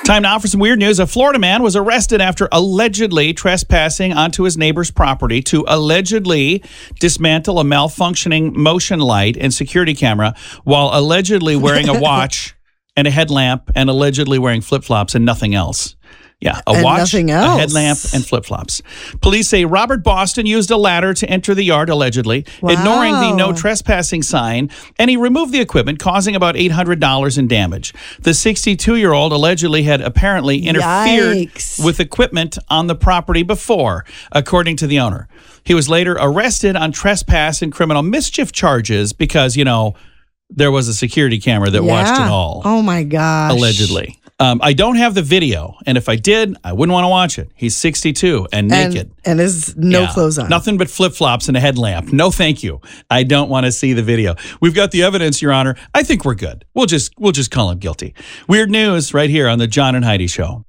Time now for some weird news. A Florida man was arrested after allegedly trespassing onto his neighbor's property to allegedly dismantle a malfunctioning motion light and security camera while allegedly wearing a watch and a headlamp and allegedly wearing flip-flops and nothing else. Yeah, a watch, a headlamp, and flip-flops. Police say Robert Boston used a ladder to enter the yard, allegedly, ignoring the no trespassing sign, and he removed the equipment, causing about $800 in damage. The 62-year-old allegedly had apparently interfered with equipment on the property before, according to the owner. He was later arrested on trespass and criminal mischief charges because, there was a security camera that watched it all. Oh, my gosh. Allegedly. I don't have the video, and if I did, I wouldn't want to watch it. He's 62 and naked. And there's no clothes on. Nothing but flip-flops and a headlamp. No, thank you. I don't want to see the video. We've got the evidence, Your Honor. I think we're good. We'll just call him guilty. Weird news right here on the John and Heidi Show.